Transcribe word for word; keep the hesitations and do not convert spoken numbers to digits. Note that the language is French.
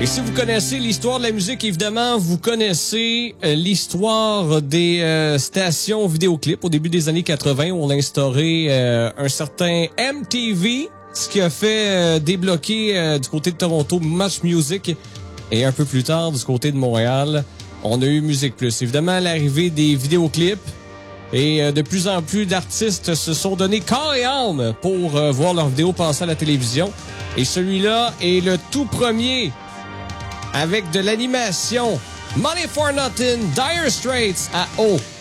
Et si vous connaissez l'histoire de la musique, évidemment, vous connaissez euh, l'histoire des euh, stations vidéoclips au début des années quatre-vingt où on a instauré euh, un certain M T V, ce qui a fait euh, débloquer euh, du côté de Toronto Much Music. Et un peu plus tard, du côté de Montréal, on a eu Musique Plus. Évidemment, l'arrivée des vidéoclips et euh, de plus en plus d'artistes se sont donné corps et âme pour euh, voir leurs vidéos passer à la télévision. Et celui-là est le tout premier avec de l'animation. Money for Nothing, Dire Straits à O.